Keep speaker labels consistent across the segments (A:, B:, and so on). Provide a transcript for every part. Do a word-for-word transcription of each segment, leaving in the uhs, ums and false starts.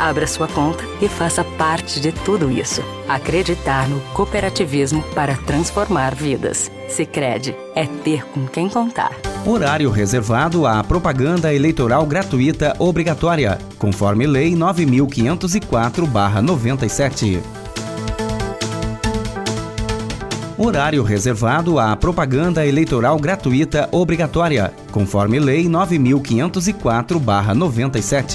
A: Abra sua conta e faça parte de tudo isso. Acreditar no cooperativismo para transformar vidas. Sicredi é ter com quem contar.
B: Horário reservado à propaganda eleitoral gratuita obrigatória, conforme Lei nove mil quinhentos e quatro barra noventa e sete. Horário reservado à propaganda eleitoral gratuita obrigatória, conforme Lei nove mil quinhentos e quatro barra noventa e sete.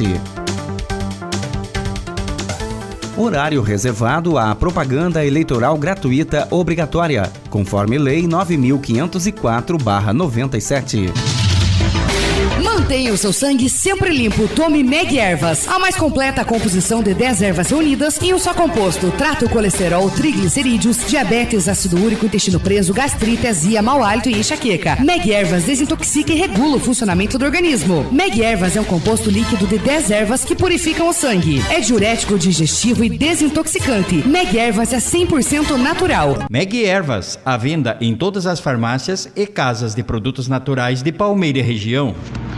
B: Horário reservado à propaganda eleitoral gratuita obrigatória, conforme Lei nove mil quinhentos e quatro barra noventa e sete.
C: Mantenha o seu sangue sempre limpo. Tome Meg Ervas, a mais completa composição de dez ervas reunidas em um só composto. Trata o colesterol, triglicerídeos, diabetes, ácido úrico, intestino preso, gastrite, azia, mau hálito e enxaqueca. Meg Ervas desintoxica e regula o funcionamento do organismo. Meg Ervas é um composto líquido de dez ervas que purificam o sangue. É diurético, digestivo e desintoxicante. Meg Ervas é cem por cento natural.
D: Meg Ervas, à venda em todas as farmácias e casas de produtos naturais de Palmeira e região.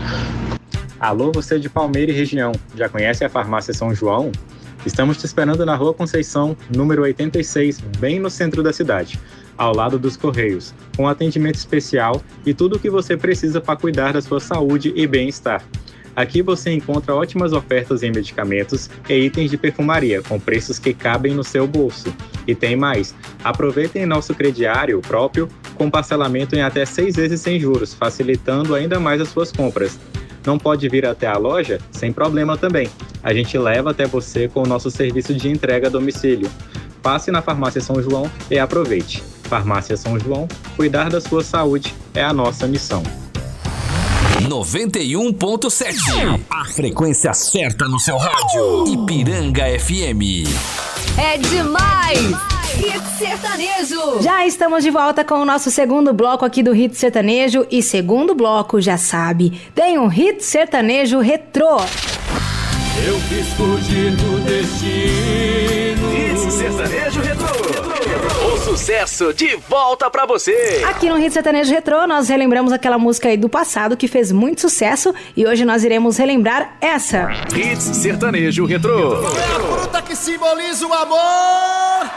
E: Alô, você de Palmeira e região, já conhece a Farmácia São João? Estamos te esperando na Rua Conceição, número oitenta e seis, bem no centro da cidade, ao lado dos Correios, com atendimento especial e tudo o que você precisa para cuidar da sua saúde e bem-estar. Aqui você encontra ótimas ofertas em medicamentos e itens de perfumaria, com preços que cabem no seu bolso. E tem mais, aproveitem nosso crediário próprio, com parcelamento em até seis vezes sem juros, facilitando ainda mais as suas compras. Não pode vir até a loja? Sem problema também. A gente leva até você com o nosso serviço de entrega a domicílio. Passe na Farmácia São João e aproveite. Farmácia São João, cuidar da sua saúde é a nossa missão.
F: noventa e um ponto sete. A frequência certa no seu rádio. Ipiranga F M.
G: É demais! Hit Sertanejo!
H: Já estamos de volta com o nosso segundo bloco aqui do Hit Sertanejo. E segundo bloco, já sabe, tem um Hit Sertanejo retrô.
I: Eu quis fugir do destino.
F: Hit Sertanejo retrô. O sucesso de volta pra você.
H: Aqui no Hit Sertanejo Retrô, nós relembramos aquela música aí do passado que fez muito sucesso. E hoje nós iremos relembrar essa.
F: Hit Sertanejo Retrô.
I: É a fruta que simboliza o amor.